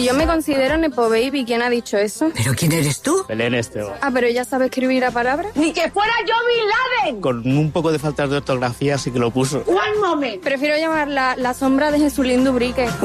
Si yo me considero Nepo Baby, ¿quién ha dicho eso? ¿Pero quién eres tú? Belén Esteban. Ah, pero ella sabe escribir a palabras. ¡Ni que fuera yo Bin Laden! Con un poco de faltas de ortografía sí que lo puso. One moment. Prefiero llamarla la sombra de Jesulín Dubrique.